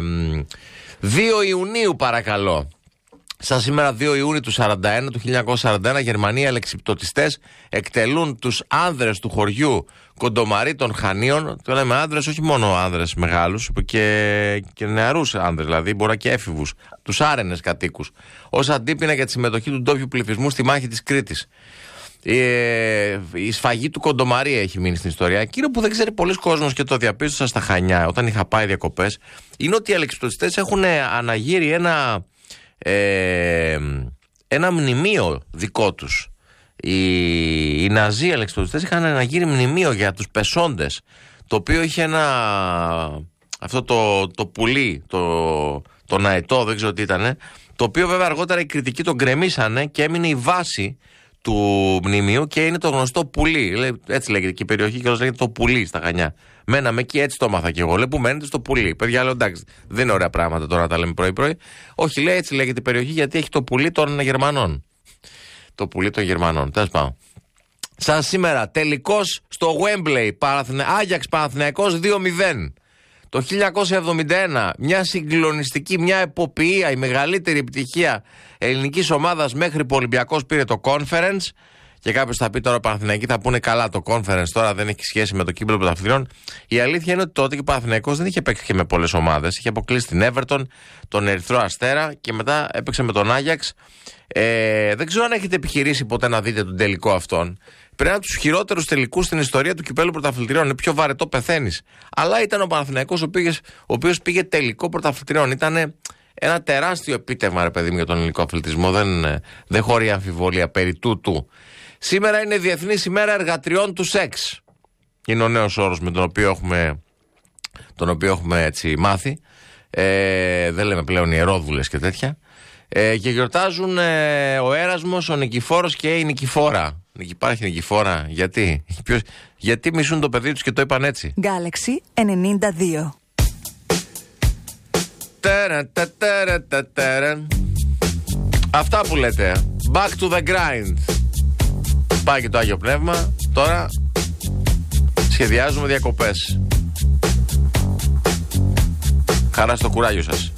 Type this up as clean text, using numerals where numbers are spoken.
2 Ιουνίου παρακαλώ. Σαν σήμερα 2 Ιούνιου του 1941, Γερμανοί αλεξιπτωτιστές εκτελούν τους άνδρες του χωριού Κοντομαρί των Χανίων. Το λέμε άνδρες, όχι μόνο άνδρες μεγάλους, και νεαρούς άνδρες, δηλαδή μπορεί και έφηβους, τους άρενες κατοίκους, ως αντίπεινα για τη συμμετοχή του ντόπιου πληθυσμού στη μάχη της Κρήτης. Η σφαγή του Κοντομαρί έχει μείνει στην ιστορία. Εκείνο που δεν ξέρει πολλοί κόσμος και το διαπίστωσα στα Χανιά όταν είχα πάει διακοπές, είναι ότι οι αλεξιπτωτιστές έχουν αναγείρει ένα μνημείο δικό τους. Οι Ναζί αλεξιπτωτιστές είχαν αναγείρει μνημείο για τους πεσόντες, το οποίο είχε αυτό το πουλί, τον αετό, δεν ξέρω τι ήτανε, το οποίο βέβαια αργότερα οι κριτικοί τον γκρεμίσανε και έμεινε η βάση του μνημείου και είναι το γνωστό πουλί. Έτσι λέγεται και η περιοχή, και λέγεται το πουλί στα Χανιά. Μέναμε εκεί, έτσι το έμαθα κι εγώ. Λέει που μένετε στο πουλί. Παιδιά, λέω εντάξει, δεν είναι ωραία πράγματα τώρα να τα λέμε πρωί-πρωί. Όχι, λέει έτσι λέγεται η περιοχή γιατί έχει το πουλί των Γερμανών. Το πουλί των Γερμανών. Τέλος πάντων. Σαν σήμερα, τελικός στο Wembley, Άγιαξ Παναθηναϊκός 2-0. Το 1971, μια συγκλονιστική, μια εποποιεία, η μεγαλύτερη επιτυχία ελληνικής ομάδας μέχρι που ο Ολυμπιακός πήρε το Conference. Και κάποιος θα πει τώρα Παναθηναϊκοί θα πούνε καλά το Conference τώρα δεν έχει σχέση με το κύπελλο πρωταθλητριών. Η αλήθεια είναι ότι τότε και ο Παναθηναϊκός δεν είχε παίξει και με πολλές ομάδες. Είχε αποκλείσει την Everton, τον Ερυθρό Αστέρα και μετά έπαιξε με τον Άγιαξ. Δεν ξέρω αν έχετε επιχειρήσει ποτέ να δείτε τον τελικό αυτόν. Πρέπει να τους χειρότερους τελικούς στην ιστορία του κυπέλλου πρωταθλητριών. Είναι πιο βαρετό, πεθαίνεις. Αλλά ήταν ο Παναθηναϊκός ο οποίος πήγε τελικό πρωταθλητριών. Ήταν ένα τεράστιο επίτευγμα, ρε παιδί μου, για τον ελληνικό αθλητισμό. Δεν χωρεί αμφιβολία περί τούτου. Σήμερα είναι Διεθνής ημέρα εργατριών του σεξ. Είναι ο νέος όρος με τον οποίο έχουμε έτσι μάθει. Δεν λέμε πλέον ιερόδουλες και τέτοια. Και γιορτάζουν ο Έρασμος, ο Νικηφόρος και η Νικηφόρα. Υπάρχει Νικηφόρα. Γιατί μισούν το παιδί τους και το είπαν έτσι. Galaxy 92. Αυτά που λέτε. Back to the grind. Πάει και το Άγιο Πνεύμα. Τώρα σχεδιάζουμε διακοπές. Χαρά στο κουράγιο σας.